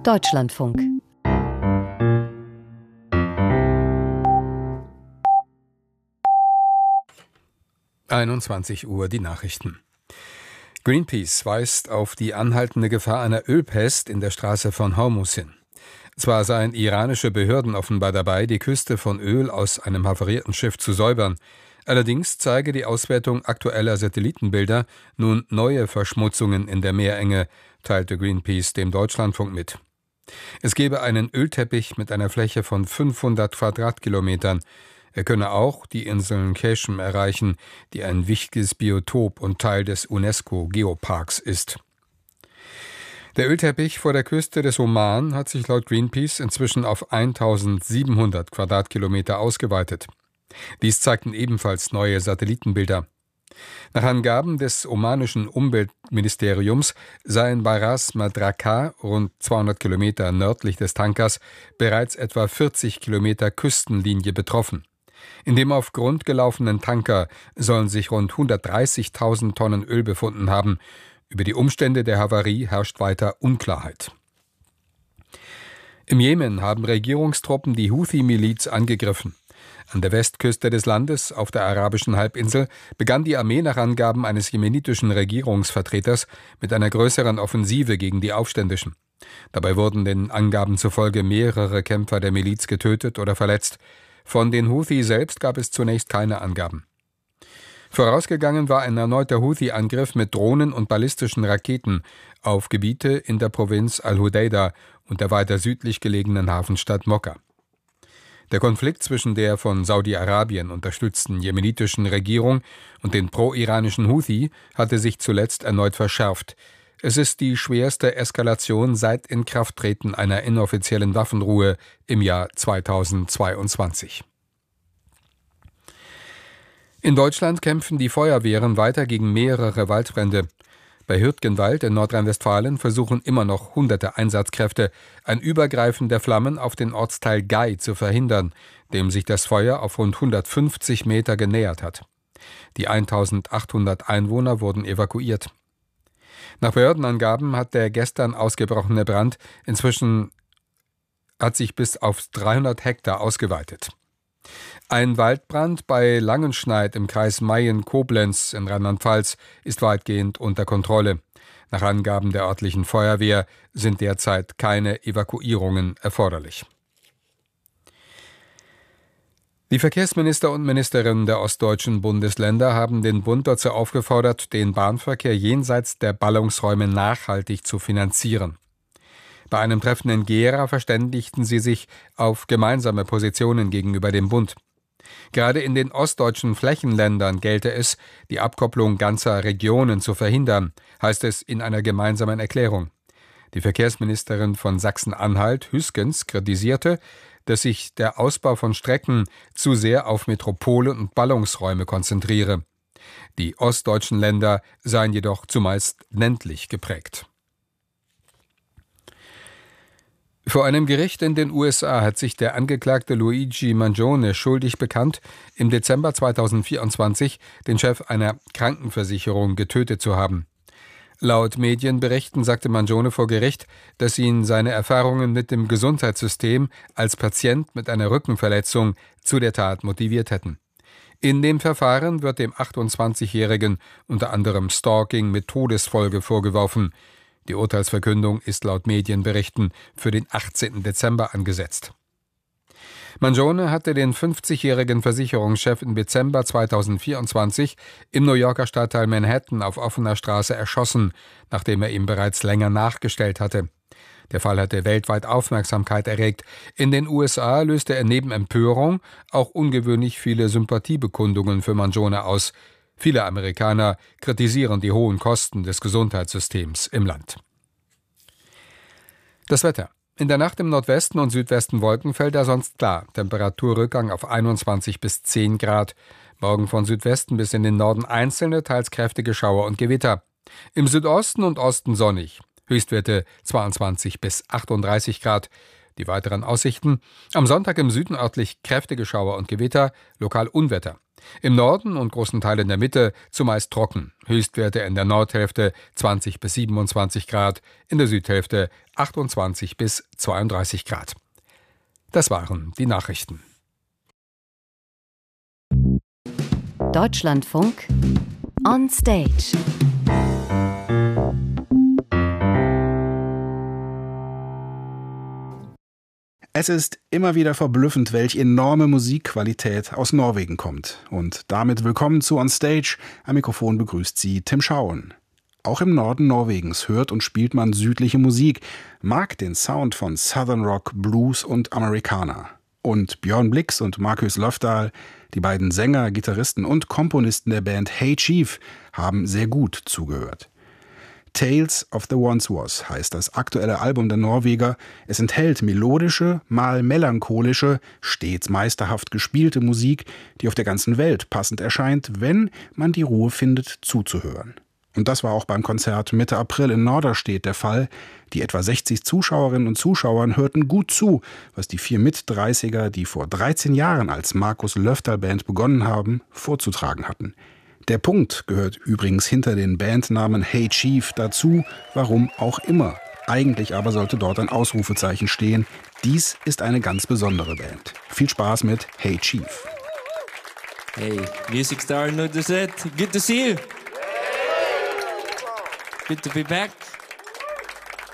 Deutschlandfunk. Uhr die Nachrichten. Greenpeace weist auf die anhaltende Gefahr einer Ölpest in der Straße von Hormuz hin. Zwar seien iranische Behörden offenbar dabei, die Küste von Öl aus einem havarierten Schiff zu säubern. Allerdings zeige die Auswertung aktueller Satellitenbilder nun neue Verschmutzungen in der Meerenge, teilte Greenpeace dem Deutschlandfunk mit. Es gebe einen Ölteppich mit einer Fläche von 500 Quadratkilometern. Er könne auch die Inseln Keshem erreichen, die ein wichtiges Biotop und Teil des UNESCO-Geoparks ist. Der Ölteppich vor der Küste des Oman hat sich laut Greenpeace inzwischen auf 1700 Quadratkilometer ausgeweitet. Dies zeigten ebenfalls neue Satellitenbilder. Nach Angaben des omanischen Umweltministeriums seien bei Ras Madraka, rund 200 Kilometer nördlich des Tankers, bereits etwa 40 Kilometer Küstenlinie betroffen. In dem auf Grund gelaufenen Tanker sollen sich rund 130.000 Tonnen Öl befunden haben. Über die Umstände der Havarie herrscht weiter Unklarheit. Im Jemen haben Regierungstruppen die Houthi-Miliz angegriffen. An der Westküste des Landes, auf der arabischen Halbinsel, begann die Armee nach Angaben eines jemenitischen Regierungsvertreters mit einer größeren Offensive gegen die Aufständischen. Dabei wurden den Angaben zufolge mehrere Kämpfer der Miliz getötet oder verletzt. Von den Houthi selbst gab es zunächst keine Angaben. Vorausgegangen war ein erneuter Houthi-Angriff mit Drohnen und ballistischen Raketen auf Gebiete in der Provinz Al-Hudaida und der weiter südlich gelegenen Hafenstadt Mokka. Der Konflikt zwischen der von Saudi-Arabien unterstützten jemenitischen Regierung und den pro-iranischen Houthi hatte sich zuletzt erneut verschärft. Es ist die schwerste Eskalation seit Inkrafttreten einer inoffiziellen Waffenruhe im Jahr 2022. In Deutschland kämpfen die Feuerwehren weiter gegen mehrere Waldbrände. Bei Hürtgenwald in Nordrhein-Westfalen versuchen immer noch hunderte Einsatzkräfte, ein Übergreifen der Flammen auf den Ortsteil Gay zu verhindern, dem sich das Feuer auf rund 150 Meter genähert hat. Die 1800 Einwohner wurden evakuiert. Nach Behördenangaben hat der gestern ausgebrochene Brand inzwischen sich bis auf 300 Hektar ausgeweitet. Ein Waldbrand bei Langenschneid im Kreis Mayen-Koblenz in Rheinland-Pfalz ist weitgehend unter Kontrolle. Nach Angaben der örtlichen Feuerwehr sind derzeit keine Evakuierungen erforderlich. Die Verkehrsminister und Ministerinnen der ostdeutschen Bundesländer haben den Bund dazu aufgefordert, den Bahnverkehr jenseits der Ballungsräume nachhaltig zu finanzieren. Bei einem Treffen in Gera verständigten sie sich auf gemeinsame Positionen gegenüber dem Bund. Gerade in den ostdeutschen Flächenländern gelte es, die Abkopplung ganzer Regionen zu verhindern, heißt es in einer gemeinsamen Erklärung. Die Verkehrsministerin von Sachsen-Anhalt, Hüskens, kritisierte, dass sich der Ausbau von Strecken zu sehr auf Metropolen und Ballungsräume konzentriere. Die ostdeutschen Länder seien jedoch zumeist ländlich geprägt. Vor einem Gericht in den USA hat sich der Angeklagte Luigi Mangione schuldig bekannt, im Dezember 2024 den Chef einer Krankenversicherung getötet zu haben. Laut Medienberichten sagte Mangione vor Gericht, dass ihn seine Erfahrungen mit dem Gesundheitssystem als Patient mit einer Rückenverletzung zu der Tat motiviert hätten. In dem Verfahren wird dem 28-Jährigen unter anderem Stalking mit Todesfolge vorgeworfen. Die Urteilsverkündung ist laut Medienberichten für den 18. Dezember angesetzt. Mangione hatte den 50-jährigen Versicherungschef im Dezember 2024 im New Yorker Stadtteil Manhattan auf offener Straße erschossen, nachdem er ihm bereits länger nachgestellt hatte. Der Fall hatte weltweit Aufmerksamkeit erregt. In den USA löste er neben Empörung auch ungewöhnlich viele Sympathiebekundungen für Mangione aus. Viele Amerikaner kritisieren die hohen Kosten des Gesundheitssystems im Land. Das Wetter. In der Nacht im Nordwesten und Südwesten Wolkenfelder, sonst klar. Temperaturrückgang auf 21 bis 10 Grad. Morgen von Südwesten bis in den Norden einzelne, teils kräftige Schauer und Gewitter. Im Südosten und Osten sonnig. Höchstwerte 22 bis 38 Grad. Die weiteren Aussichten. Am Sonntag im Süden örtlich kräftige Schauer und Gewitter, lokal Unwetter. Im Norden und großen Teilen der Mitte zumeist trocken. Höchstwerte in der Nordhälfte 20 bis 27 Grad, in der Südhälfte 28 bis 32 Grad. Das waren die Nachrichten. Deutschlandfunk on Stage. Es ist immer wieder verblüffend, welch enorme Musikqualität aus Norwegen kommt. Und damit willkommen zu On Stage. Am Mikrofon begrüßt Sie Tim Schauen. Auch im Norden Norwegens hört und spielt man südliche Musik, mag den Sound von Southern Rock, Blues und Americana. Und Björn Blix und Markus Löfdahl, die beiden Sänger, Gitarristen und Komponisten der Band Hey Chief, haben sehr gut zugehört. Tales of the Once Was heißt das aktuelle Album der Norweger. Es enthält melodische, mal melancholische, stets meisterhaft gespielte Musik, die auf der ganzen Welt passend erscheint, wenn man die Ruhe findet, zuzuhören. Und das war auch beim Konzert Mitte April in Norderstedt der Fall. Die etwa 60 Zuschauerinnen und Zuschauer hörten gut zu, was die 4 Mit-30er, die vor 13 Jahren als Markus Löfdahl Band begonnen haben, vorzutragen hatten. Der Punkt gehört übrigens hinter den Bandnamen Hey Chief dazu, warum auch immer. Eigentlich aber sollte dort ein Ausrufezeichen stehen. Dies ist eine ganz besondere Band. Viel Spaß mit Hey Chief. Hey, Music Star Norderstedt, good to see you. Good to be back.